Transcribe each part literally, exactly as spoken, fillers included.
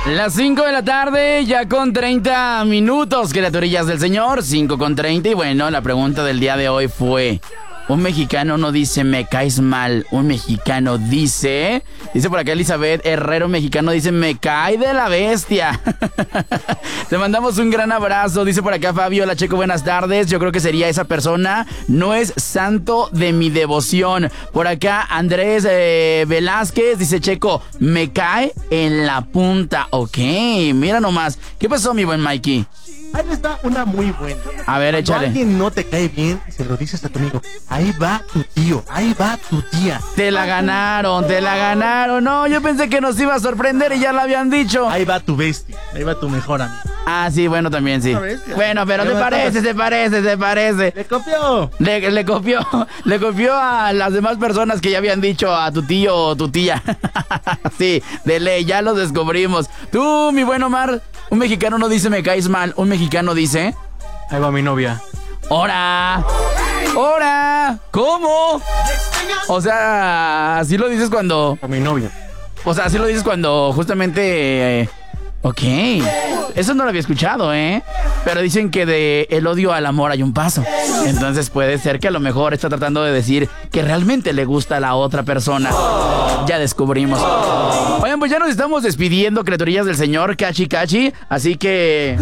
Las cinco de la tarde, ya con treinta minutos, criaturillas del Señor, cinco con treinta. Y bueno, la pregunta del día de hoy fue: un mexicano no dice me caes mal, un mexicano dice... Dice por acá Elizabeth Herrero, mexicano dice me cae de la bestia. Te mandamos un gran abrazo. Dice por acá Fabio, hola Checo, buenas tardes. Yo creo que sería esa persona, no es santo de mi devoción. Por acá Andrés eh, Velázquez dice Checo, me cae en la punta. Ok, mira nomás. ¿Qué pasó, mi buen Mikey? Ahí está una muy buena. A ver, Cuando échale. alguien no te cae bien, se lo dices a tu amigo. Ahí va tu tío, ahí va tu tía. Te la ganaron, te la ganaron. No, yo pensé que nos iba a sorprender y ya lo habían dicho. Ahí va tu bestia, ahí va tu mejor amigo. Ah, sí, bueno, también sí. Bueno, pero Ahí se va, parece, estamos- se parece, se parece. ¡Le copió! Le, le copió, le copió a las demás personas que ya habían dicho a tu tío o tu tía. Sí, de ley, ya lo descubrimos. Tú, mi buen Omar, un mexicano no dice me caes mal, un mexicano dice... Ahí va mi novia. ¡Hora! ¡Hora! ¿Cómo? O sea, así lo dices cuando... A mi novia. O sea, así lo dices cuando justamente... eh, ok, eso no lo había escuchado, ¿eh? Pero dicen que de el odio al amor hay un paso. Entonces puede ser que a lo mejor está tratando de decir que realmente le gusta a la otra persona. Ya descubrimos. Oigan, pues ya nos estamos despidiendo, criaturillas del Señor, cachi cachi. Así que...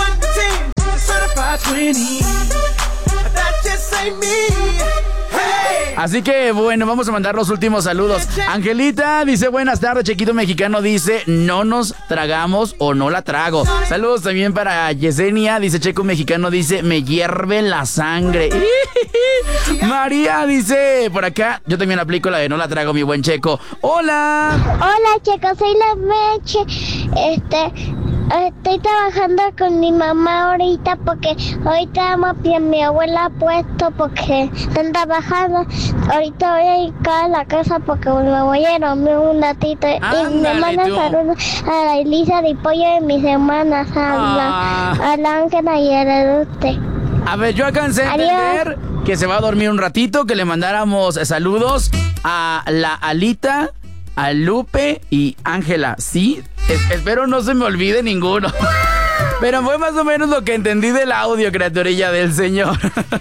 Así que bueno, vamos a mandar los últimos saludos. Angelita dice buenas tardes, Chequito Mexicano dice no nos tragamos o no la trago. Saludos también para Yesenia, dice Checo Mexicano dice me hierve la sangre. María dice por acá, yo también aplico la de no la trago, mi buen Checo. Hola. Hola, Checo, soy la Meche. Este, estoy trabajando con mi mamá ahorita porque ahorita vamos a mi abuela ha puesto porque están trabajando. Ahorita voy a ir acá a la casa porque me voy a dormir un ratito. Y me manda saludos a la Elisa de Pollo de mis hermanas, a la, Ah. a la Ángela y a la Dulce. A ver, yo alcancé a Adiós. entender que se va a dormir un ratito, que le mandáramos saludos a la Alita, a Lupe y Ángela. Sí, es- espero no se me olvide ninguno. Pero fue más o menos lo que entendí del audio, criaturilla del Señor.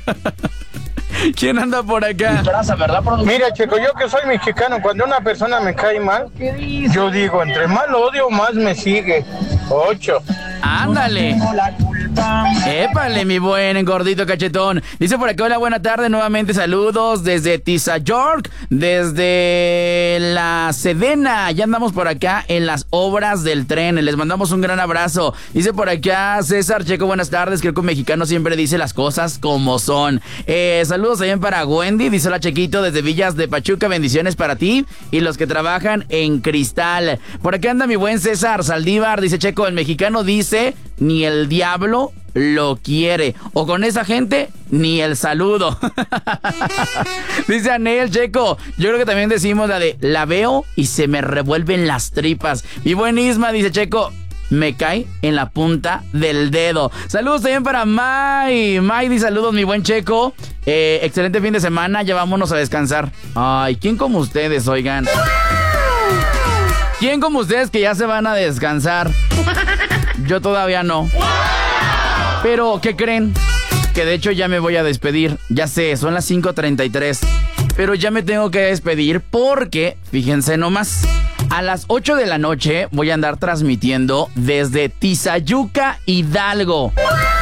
¿Quién anda por acá? Mira, Checo, yo que soy mexicano, cuando una persona me cae mal, yo digo, entre más lo odio, más me sigue. Ocho. Ándale. Épale, mi buen gordito cachetón. Dice por acá, hola, buena tarde, nuevamente saludos desde Tiza York, desde la Sedena. Ya andamos por acá en las obras del tren. Les mandamos un gran abrazo. Dice por acá César Checo, buenas tardes. Creo que un mexicano siempre dice las cosas como son. Eh, saludos también para Wendy, dice la Chequito desde Villas de Pachuca. Bendiciones para ti y los que trabajan en Cristal. Por acá anda mi buen César Saldívar, dice Checo, el mexicano dice ni el diablo lo quiere. O con esa gente, ni el saludo. Dice Anel Checo, yo creo que también decimos la de la veo y se me revuelven las tripas. Y buen Isma, dice Checo, me cae en la punta del dedo. Saludos también para May. May dice saludos, mi buen Checo. Eh, excelente fin de semana, ya vámonos a descansar. Ay, ¿quién como ustedes, oigan? ¿Quién como ustedes que ya se van a descansar? Yo todavía no. Pero, ¿qué creen? Que de hecho ya me voy a despedir. Ya sé, son las cinco treinta y tres. Pero ya me tengo que despedir porque, fíjense nomás, a las ocho de la noche voy a andar transmitiendo desde Tizayuca, Hidalgo.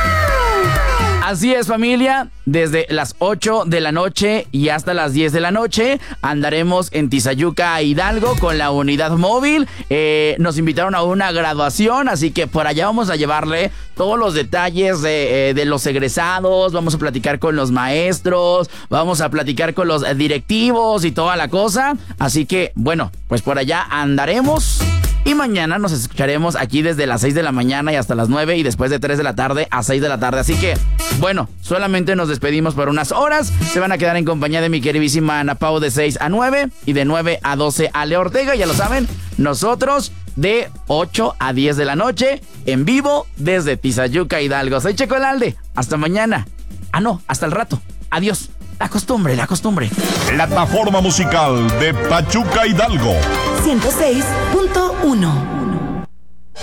Así es, familia, desde las ocho de la noche y hasta las diez de la noche andaremos en Tizayuca, Hidalgo, con la unidad móvil. Eh, nos invitaron a una graduación, así que por allá vamos a llevarle todos los detalles de, eh, de los egresados. Vamos a platicar con los maestros, vamos a platicar con los directivos y toda la cosa. Así que, bueno, pues por allá andaremos. Y mañana nos escucharemos aquí desde las seis de la mañana y hasta las nueve y después de tres de la tarde a seis de la tarde. Así que, bueno, solamente nos despedimos por unas horas. Se van a quedar en compañía de mi queridísima Ana Pau de seis a nueve y de nueve a doce Ale Ortega. Ya lo saben, nosotros de ocho a diez de la noche en vivo desde Tizayuca, Hidalgo. Soy Checo el Alde. Hasta mañana. Ah, no, hasta el rato. Adiós. La costumbre, la costumbre. Plataforma musical de Pachuca, Hidalgo. ciento seis punto uno. Hoy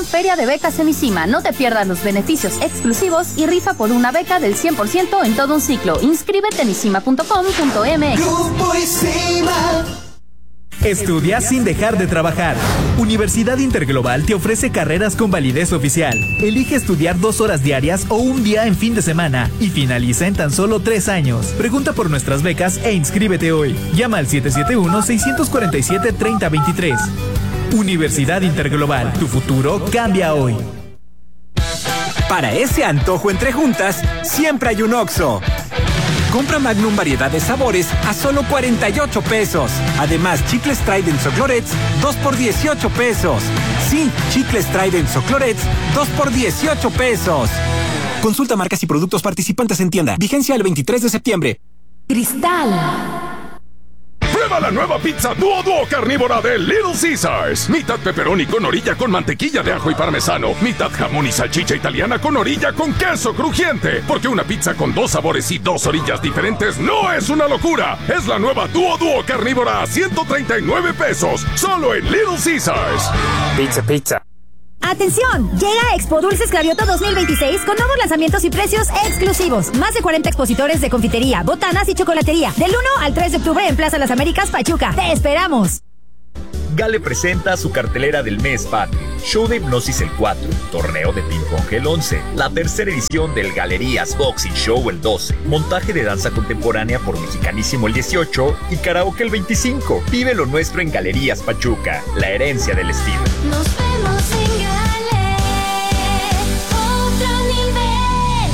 Feria de Becas Semicima. No te pierdas los beneficios exclusivos y rifa por una beca del cien por ciento en todo un ciclo. Inscríbete en isima punto com punto m x. Grupo Isima. Estudia sin dejar de trabajar. Universidad Interglobal te ofrece carreras con validez oficial. Elige estudiar dos horas diarias o un día en fin de semana y finaliza en tan solo tres años. Pregunta por nuestras becas e inscríbete hoy. Llama al siete siete uno, seis cuatro siete, tres cero dos tres. Universidad Interglobal, tu futuro cambia hoy. Para ese antojo entre juntas, siempre hay un Oxxo. Compra Magnum variedad de sabores a solo cuarenta y ocho pesos. Además, chicles Trident o Clorets, dos por dieciocho pesos. Sí, chicles Trident o Clorets, dos por dieciocho pesos. Consulta marcas y productos participantes en tienda. Vigencia el veintitrés de septiembre. Cristal. Prueba la nueva pizza Duo Duo carnívora de Little Caesars. Mitad pepperoni con orilla con mantequilla de ajo y parmesano. Mitad jamón y salchicha italiana con orilla con queso crujiente. Porque una pizza con dos sabores y dos orillas diferentes no es una locura. Es la nueva Duo Duo carnívora a ciento treinta y nueve pesos. Solo en Little Caesars. Pizza, pizza. ¡Atención! Llega Expo Dulces Cravioto dos mil veintiséis con nuevos lanzamientos y precios exclusivos. Más de cuarenta expositores de confitería, botanas y chocolatería. Del uno al tres de octubre en Plaza Las Américas, Pachuca. ¡Te esperamos! Gale presenta su cartelera del mes patrio. Show de hipnosis el cuatro, torneo de ping pong el once, la tercera edición del Galerías Boxing Show el doce, montaje de danza contemporánea por Mexicanísimo el dieciocho y karaoke el veinticinco. Vive lo nuestro en Galerías Pachuca, la herencia del estilo. Nos vemos en Gale, otro nivel.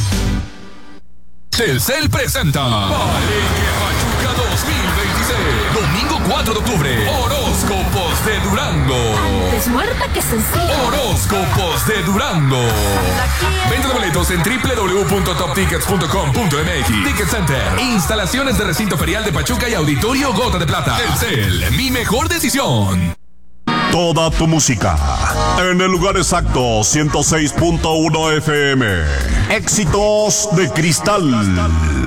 Telcel presenta Palenque Pachuca dos mil veintiséis. Domingo cuatro de octubre. Horóscopos de Durango. Antes muerta que sencilla. Horóscopos de Durango. Venta de boletos en doble u doble u doble u punto top tickets punto com punto m x. Ticket Center. Instalaciones de recinto ferial de Pachuca y Auditorio Gota de Plata. Telcel, mi mejor decisión. Toda tu música en el lugar exacto, ciento seis punto uno F M. Éxitos de Cristal.